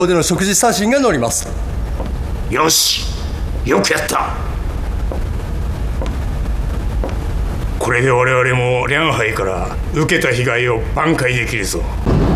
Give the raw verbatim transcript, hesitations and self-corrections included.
での食事写真が載ります。 よし、よくやった。これで我々も両杯から受けた被害を挽回できるぞ。